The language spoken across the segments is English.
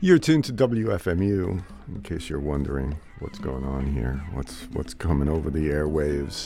You're tuned to WFMU, in case you're wondering what's going on here, what's coming over the airwaves.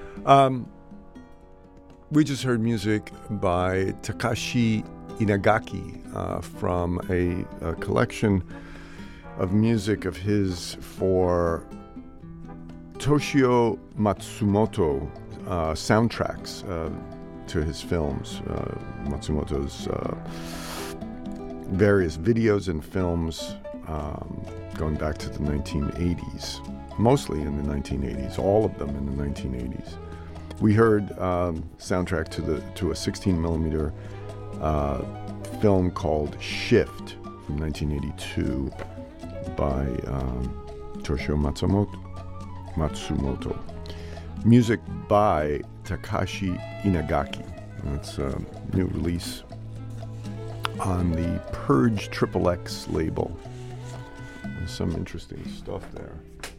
We just heard music by Takashi Inagaki from a collection of music of his for Toshio Matsumoto soundtracks to his films. Matsumoto's various videos and films going back to the 1980s, mostly in the 1980s, all of them in the 1980s. We heard soundtrack to a 16 millimeter film called Shift from 1982 by Toshio Matsumoto. Music by Takashi Inagaki. That's a new release on the Purge XXX label. There's some interesting stuff there.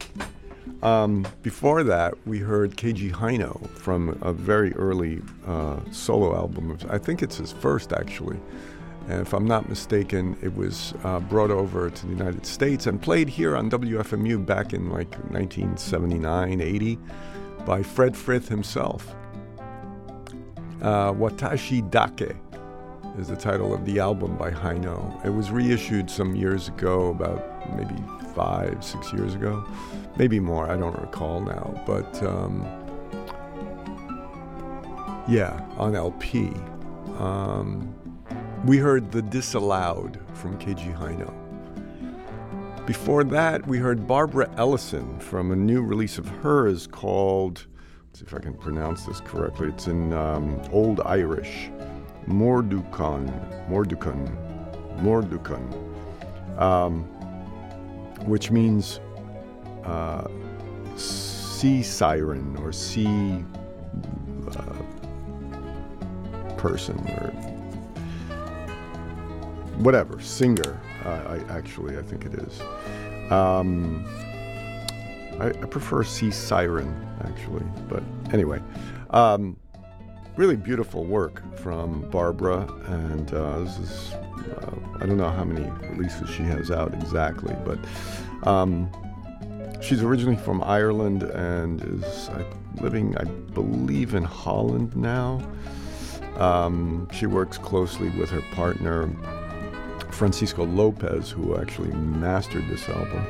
Before that, we heard Keiji Haino from a very early solo album. I think it's his first, actually. And if I'm not mistaken, it was brought over to the United States and played here on WFMU back in like 1979, 80 by Fred Frith himself. Watashi Dake is the title of the album by Haino. It was reissued some years ago, about maybe 5-6 years ago, maybe more, I don't recall now, but on LP. We heard The Disallowed from Keiji Haino. Before that, we heard Barbara Ellison from a new release of hers called, let's see if I can pronounce this correctly, it's in Old Irish, Mordukan, which means sea siren or sea person or whatever, singer. I think it is. I prefer sea siren, actually, but anyway. Really beautiful work from Barbara, and this is, I don't know how many releases she has out exactly, but she's originally from Ireland and is living, I believe, in Holland now. She works closely with her partner, Francisco Lopez, who actually mastered this album.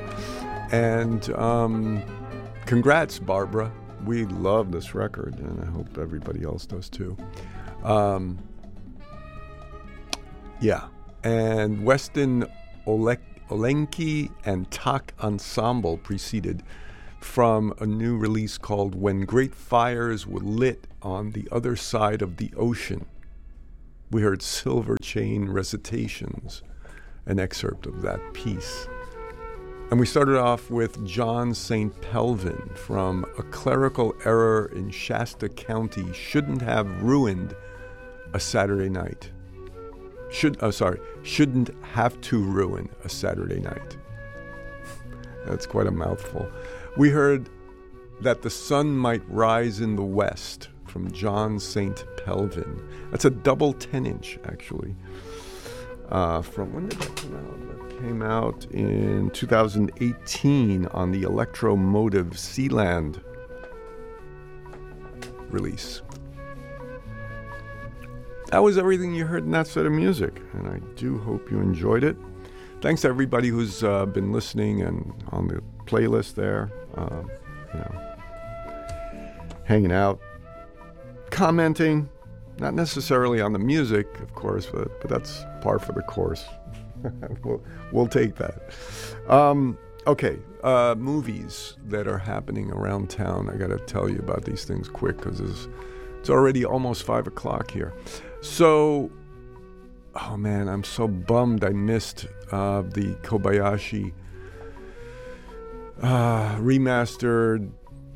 And congrats, Barbara. We love this record, and I hope everybody else does too. And Weston Olenki and Tak Ensemble preceded from a new release called When Great Fires Were Lit on the Other Side of the Ocean. We heard Silver Chain Recitations, an excerpt of that piece. And we started off with John St. Pelvin from A Clerical Error in Shasta County Shouldn't Have Ruined a Saturday Night. Shouldn't have to ruin a Saturday night. That's quite a mouthful. We heard That the Sun Might Rise in the West from John St. Pelvin. That's a double 10-inch, actually. From when did that come out? That came out in 2018 on the Electromotive Sealand release. That was everything you heard in that set of music, and I do hope you enjoyed it. Thanks to everybody who's been listening and on the playlist there, hanging out, commenting. Not necessarily on the music, of course, but that's par for the course. we'll take that. Movies that are happening around town. I got to tell you about these things quick because it's already almost 5 o'clock here. So, oh man, I'm so bummed I missed the Kobayashi remastered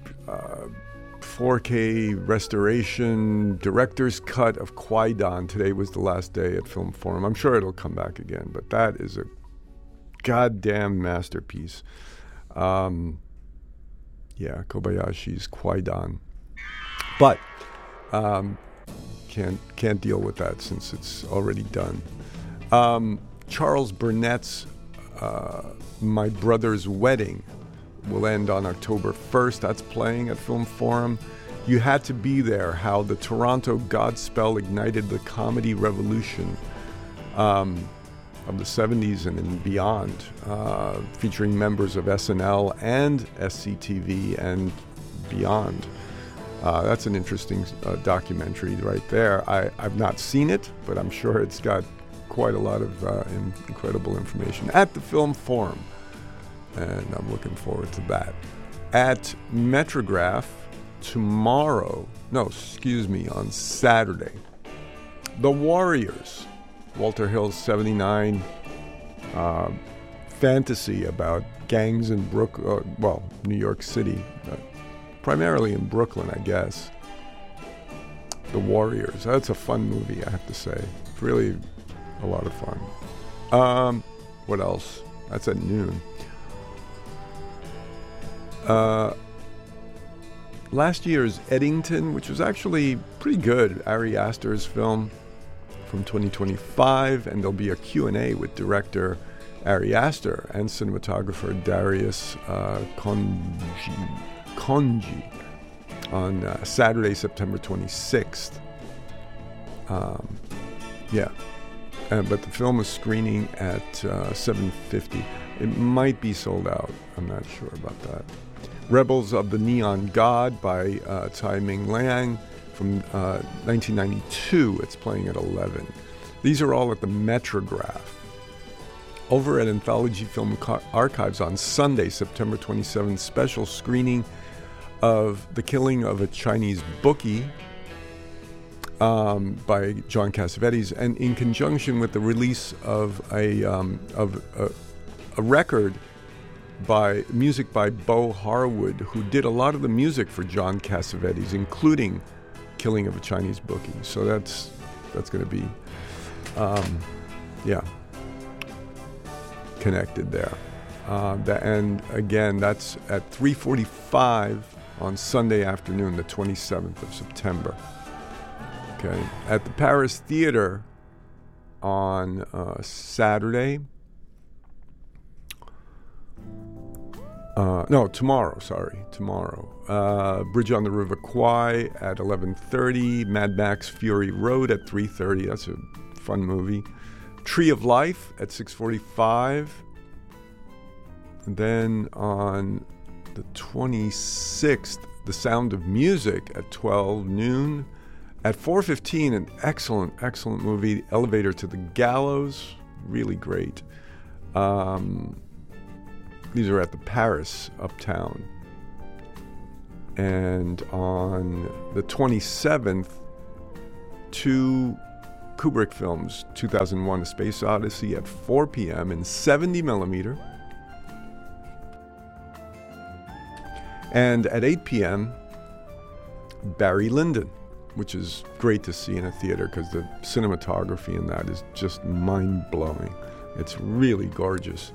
4K restoration director's cut of Kwaidan. Today was the last day at Film Forum. I'm sure it'll come back again, but that is a goddamn masterpiece. Kobayashi's Kwaidan. But can't deal with that since it's already done. Charles Burnett's My Brother's Wedding will end on October 1st. That's playing at Film Forum. You Had to Be There, how the Toronto Godspell ignited the comedy revolution of the 70s and beyond, featuring members of SNL and SCTV and beyond. That's an interesting documentary right there. I've not seen it, but I'm sure it's got quite a lot of incredible information at the Film Forum, and I'm looking forward to that. At Metrograph on Saturday, The Warriors, Walter Hill's 79 fantasy about gangs in New York City, primarily in Brooklyn, I guess. The Warriors, that's a fun movie, I have to say. It's really a lot of fun. What else? That's at noon. Last year's Eddington, which was actually pretty good, Ari Aster's film from 2025, and there'll be a Q&A with director Ari Aster and cinematographer Darius Khondji on Saturday, September 26th. But the film is screening at 7:50. It might be sold out. I'm not sure about that. Rebels of the Neon God by Tsai Ming Liang from 1992. It's playing at 11. These are all at the Metrograph. Over at Anthology Film Archives on Sunday, September 27th, special screening of The Killing of a Chinese Bookie by John Cassavetes, and in conjunction with the release of a record by music by Bo Harwood, who did a lot of the music for John Cassavetes, including Killing of a Chinese Bookie. So that's going to be connected there. And again, that's at 3:45 on Sunday afternoon, the 27th of September. Okay, at the Paris Theater on Saturday. Tomorrow. Bridge on the River Kwai at 11:30. Mad Max Fury Road at 3:30. That's a fun movie. Tree of Life at 6:45. And then on the 26th, The Sound of Music at 12 noon. At 4:15, an excellent movie, Elevator to the Gallows. Really great. These are at the Paris Uptown. And on the 27th, two Kubrick films, 2001: A Space Odyssey at 4 p.m. in 70 millimeter. And at 8 p.m., Barry Lyndon, which is great to see in a theater because the cinematography in that is just mind-blowing. It's really gorgeous.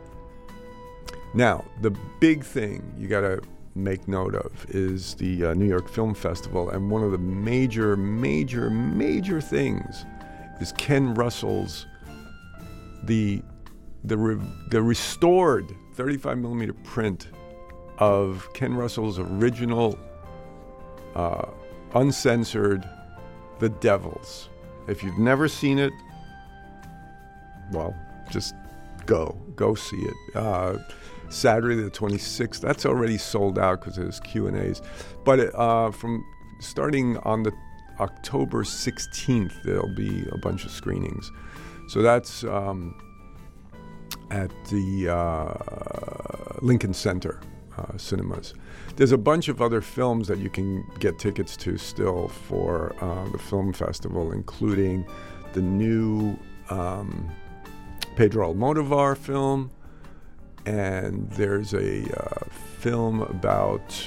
Now, the big thing you got to make note of is the New York Film Festival, and one of the major things is Ken Russell's the restored 35 millimeter print of Ken Russell's original uncensored The Devils. If you've never seen it, well, just go see it. Saturday the 26th. That's already sold out because there's Q&As. But from starting on the October 16th, there'll be a bunch of screenings. So that's at the Lincoln Center cinemas. There's a bunch of other films that you can get tickets to still for the film festival, including the new Pedro Almodovar film, and there's a film about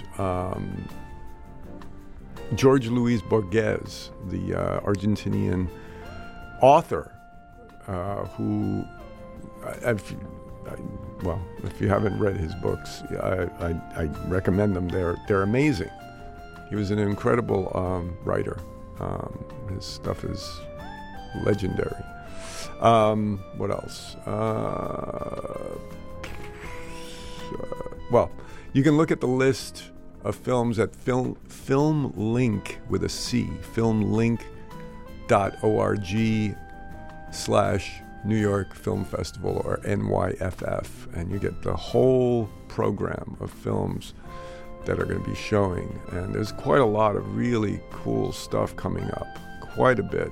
Jorge Luis Borges, the Argentinian author, who, if you haven't read his books, I recommend them. They're amazing. He was an incredible writer. His stuff is legendary. What else? Well, you can look at the list of films at FilmLink with a C, filmlink.org/New York Film Festival, or NYFF, and you get the whole program of films that are going to be showing. And there's quite a lot of really cool stuff coming up, quite a bit.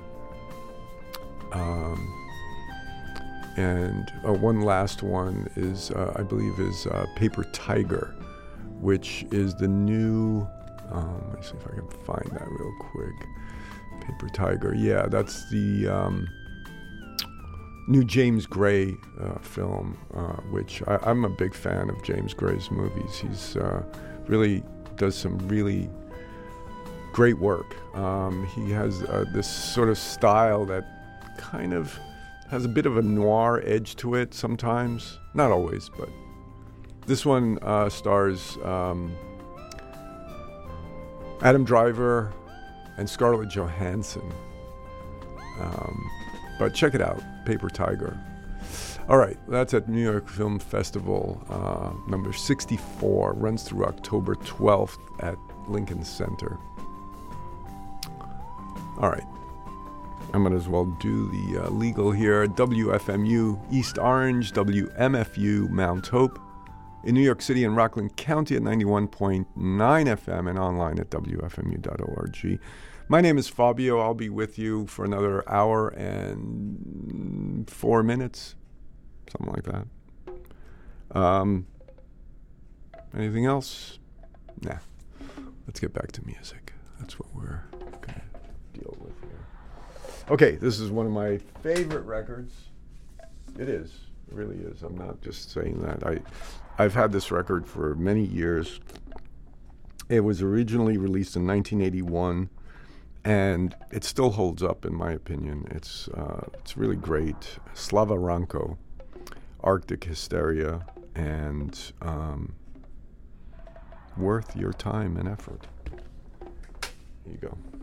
And one last one is, I believe, is Paper Tiger, which is the new, let me see if I can find that real quick. Paper Tiger, yeah, that's the new James Gray film, which I'm a big fan of James Gray's movies. He's really does some really great work. He has this sort of style that kind of has a bit of a noir edge to it sometimes. Not always, but this one stars Adam Driver and Scarlett Johansson. But check it out, Paper Tiger. All right, that's at New York Film Festival, number 64, runs through October 12th at Lincoln Center. All right, I might as well do the legal here. WFMU East Orange, WMFU Mount Hope, in New York City and Rockland County at 91.9 FM and online at WFMU.org. My name is Fabio. I'll be with you for another hour and 4 minutes, something like that. Anything else? Nah. Let's get back to music. That's what we're going to deal with here. Okay, this is one of my favorite records. It is. It really is. I'm not just saying that. I've had this record for many years. It was originally released in 1981. And it still holds up, in my opinion. It's really great. Slava Ranko, Arctic Hysteria, and worth your time and effort. Here you go.